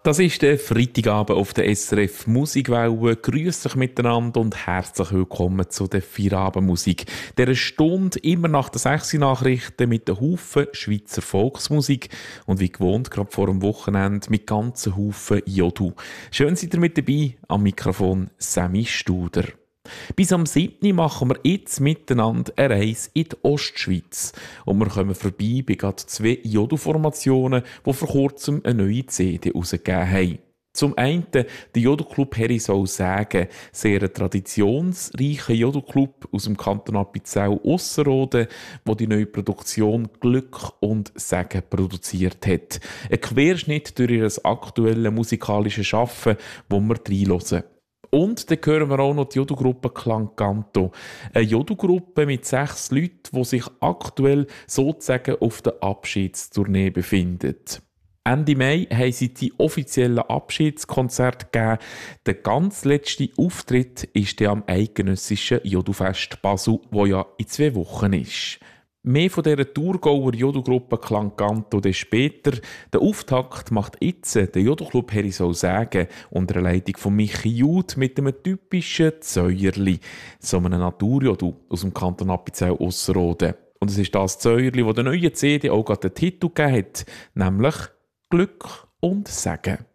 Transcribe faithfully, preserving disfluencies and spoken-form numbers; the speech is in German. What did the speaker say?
Das ist der Freitagabend auf der S R F Musikwelle. Grüß euch miteinander und herzlich willkommen zu der Feierabendmusik. Dieser Stunde immer nach den sechs Nachrichten mit einem Haufen Schweizer Volksmusik und wie gewohnt, gerade vor dem Wochenende mit ganzen Haufen Jodu. Schön seid ihr mit dabei, am Mikrofon Sammy Studer. Bis am siebten machen wir jetzt miteinander eine Reise in die Ostschweiz. Und wir kommen vorbei bei gerade zwei Jodo-Formationen, die vor kurzem eine neue C D herausgegeben haben. Zum einen der Jodo-Club Herisau Säge, sehr ein traditionsreicher Jodo-Club aus dem Kanton Appenzell-Ausserrhoden, der die neue Produktion Glück und Segen produziert hat. Ein Querschnitt durch ihr aktuelles musikalisches Schaffen, wo wir reinhören. Und dann hören wir auch noch die Jodo-Gruppe Klankanto. Eine Jodo-Gruppe mit sechs Leuten, die sich aktuell sozusagen auf der Abschiedstournee befindet. Ende Mai haben sie die offiziellen Abschiedskonzerte gegeben. Der ganz letzte Auftritt ist der am eidgenössischen Jodo-Fest Basel, wo ja in zwei Wochen ist. Mehr von dieser Thurgauer Jodo-Gruppe Klankanto dann später. Der Auftakt macht jetzt der Jodo-Club Herisau Säge unter der Leitung von Michi Jud mit einem typischen Zäuerli, so einem Naturjodo aus dem Kanton Appenzell-Ausserrhoden. Und es ist das Zäuerli, das der neuen C D auch gerade den Titel gegeben hat, nämlich «Glück und Segen».